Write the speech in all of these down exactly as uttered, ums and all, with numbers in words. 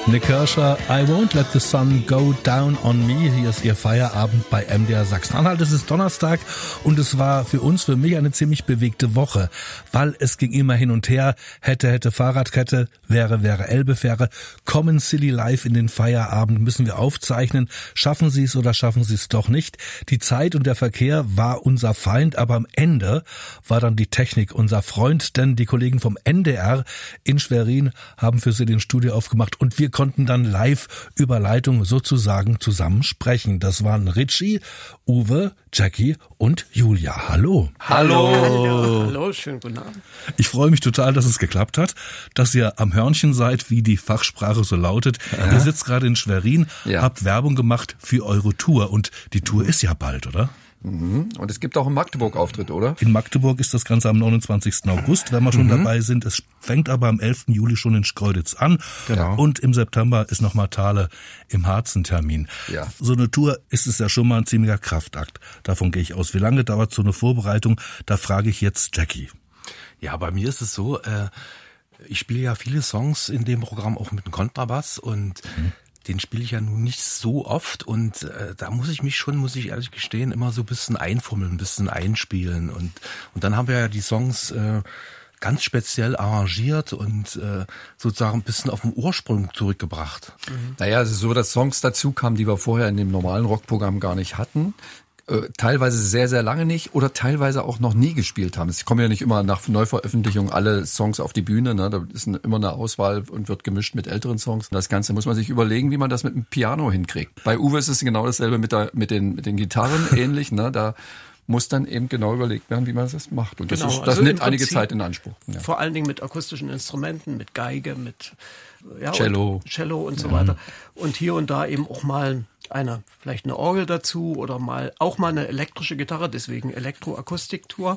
Nik Kershaw, I won't let the sun go down on me. Hier ist Ihr Feierabend bei M D R Sachsen-Anhalt. Es ist Donnerstag und es war für uns, für mich eine ziemlich bewegte Woche, weil es ging immer hin und her. Hätte, hätte Fahrradkette, wäre, wäre Elbefähre. Kommen Silly live in den Feierabend, müssen wir aufzeichnen. Schaffen Sie es oder schaffen Sie es doch nicht? Die Zeit und der Verkehr war unser Feind, aber am Ende war dann die Technik unser Freund, denn die Kollegen vom N D R in Schwerin haben für Sie den Studio aufgemacht und wir konnten dann live über Leitung sozusagen zusammen sprechen. Das waren Richie, Uwe, Jackie und Julia. Hallo. Hallo. Hallo. Hallo, schönen guten Abend. Ich freue mich total, dass es geklappt hat, dass ihr am Hörnchen seid, wie die Fachsprache so lautet. Ja. Ihr sitzt gerade in Schwerin, ja. habt Werbung gemacht für eure Tour und die Tour ist ja bald, oder? Mhm. Und es gibt auch einen Magdeburg-Auftritt, oder? In Magdeburg ist das Ganze am neunundzwanzigsten August, wenn wir schon mhm. dabei sind. Es fängt aber am elften Juli schon in Schkeuditz an. Genau. Und im September ist nochmal Thale im Harzen-Termin. Ja. So eine Tour ist es ja schon mal ein ziemlicher Kraftakt. Davon gehe ich aus. Wie lange dauert so eine Vorbereitung? Da frage ich jetzt Jackie. Ja, bei mir ist es so, äh, ich spiele ja viele Songs in dem Programm auch mit dem Kontrabass und mhm. den spiele ich ja nun nicht so oft und äh, da muss ich mich schon, muss ich ehrlich gestehen, immer so ein bisschen einfummeln, ein bisschen einspielen und und dann haben wir ja die Songs äh, ganz speziell arrangiert und äh, sozusagen ein bisschen auf den Ursprung zurückgebracht. Mhm. Naja, es ist so, dass Songs dazu kamen, die wir vorher in dem normalen Rockprogramm gar nicht hatten. Äh, teilweise sehr, sehr lange nicht oder teilweise auch noch nie gespielt haben. Es kommen ja nicht immer nach Neuveröffentlichung alle Songs auf die Bühne, ne? Da ist immer eine Auswahl und wird gemischt mit älteren Songs. Das Ganze muss man sich überlegen, wie man das mit dem Piano hinkriegt. Bei Uwe ist es genau dasselbe mit, der, mit, den, mit den Gitarren ähnlich. Ne? Da muss dann eben genau überlegt werden, wie man das macht. Und das, genau, ist, das also nimmt einige Zeit in Anspruch. Ja. Vor allen Dingen mit akustischen Instrumenten, mit Geige, mit ja, Cello. und Cello und so weiter. Und hier und da eben auch mal eine, vielleicht eine Orgel dazu oder mal auch mal eine elektrische Gitarre, deswegen Elektroakustiktour.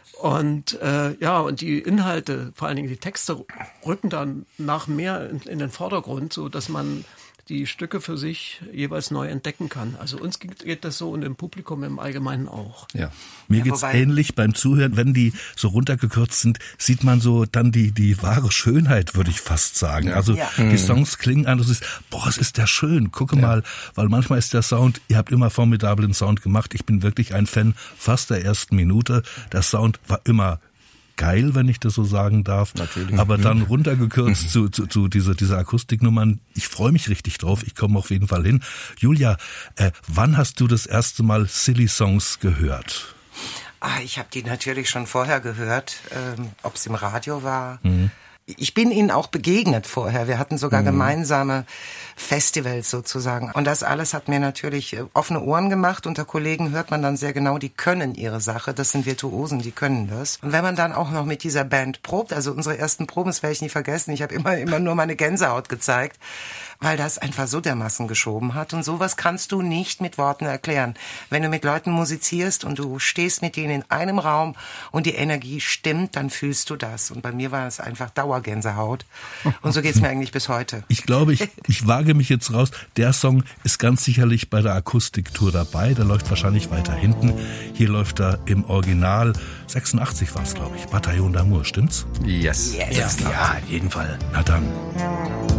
Und äh, ja, und die Inhalte, vor allen Dingen die Texte, rücken dann nach mehr in, in den Vordergrund, so dass man die Stücke für sich jeweils neu entdecken kann. Also uns geht, geht das so und dem Publikum im Allgemeinen auch. Ja, mir ja, geht's ähnlich beim Zuhören. Wenn die so runtergekürzt sind, sieht man so dann die die wahre Schönheit, würde ich fast sagen. Ja. Also ja. die Songs klingen an, das ist, boah, es ist der schön. Gucke ja. mal, weil manchmal ist der Sound, ihr habt immer formidablen Sound gemacht. Ich bin wirklich ein Fan fast der ersten Minute. Der Sound war immer geil, wenn ich das so sagen darf. Natürlich. Aber dann runtergekürzt zu, zu, zu dieser, dieser Akustiknummern. Ich freue mich richtig drauf. Ich komme auf jeden Fall hin. Julia, äh, wann hast du das erste Mal Silly Songs gehört? Ah, ich habe die natürlich schon vorher gehört, ähm, ob es im Radio war. Mhm. Ich bin ihnen auch begegnet vorher. Wir hatten sogar mhm. gemeinsame Festivals sozusagen. Und das alles hat mir natürlich offene Ohren gemacht. Unter Kollegen hört man dann sehr genau, die können ihre Sache. Das sind Virtuosen, die können das. Und wenn man dann auch noch mit dieser Band probt, also unsere ersten Proben, das werde ich nie vergessen. Ich habe immer, immer nur meine Gänsehaut gezeigt, weil das einfach so dermaßen geschoben hat. Und sowas kannst du nicht mit Worten erklären. Wenn du mit Leuten musizierst und du stehst mit denen in einem Raum und die Energie stimmt, dann fühlst du das. Und bei mir war es einfach Dauergänsehaut. Und so geht's mir eigentlich bis heute. Ich glaube, ich, ich wage mich jetzt raus. Der Song ist ganz sicherlich bei der Akustiktour dabei. Der läuft wahrscheinlich weiter hinten. Hier läuft er im Original. sechsundachtzig war es, glaube ich. Bataillon d'Amour, stimmt's? Yes. yes. Ja, ja, auf jeden Fall. Na dann.